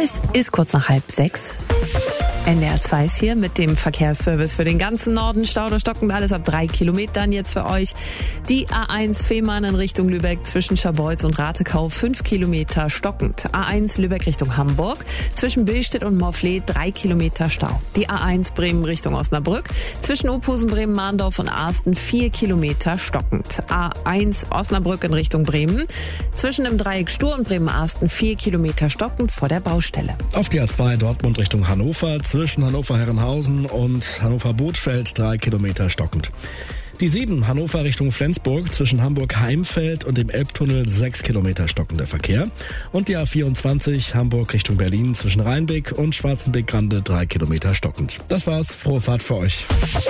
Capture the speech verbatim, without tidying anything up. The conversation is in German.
Es ist kurz nach halb sechs. N D R zwei ist hier mit dem Verkehrsservice für den ganzen Norden. Stau oder stockend, alles ab drei Kilometern jetzt für euch. Die A eins Fehmarn in Richtung Lübeck zwischen Scharbeutz und Ratekau fünf Kilometer stockend. A eins Lübeck Richtung Hamburg zwischen Billstedt und Morfleet drei Kilometer Stau. Die A eins Bremen Richtung Osnabrück zwischen Ophusen, Bremen, Mahndorf und Arsten vier Kilometer stockend. A eins Osnabrück in Richtung Bremen zwischen dem Dreieck Stur und Bremen-Arsten vier Kilometer stockend vor der Baustelle. Auf die A zwei Dortmund Richtung Hannover zwischen Hannover-Herrenhausen und Hannover-Bothfeld drei Kilometer stockend. Die sieben Hannover Richtung Flensburg zwischen Hamburg-Heimfeld und dem Elbtunnel sechs Kilometer stockender Verkehr. Und die A vierundzwanzig Hamburg Richtung Berlin zwischen Rheinbeck und Schwarzenbeck-Grande drei Kilometer stockend. Das war's. Frohe Fahrt für euch.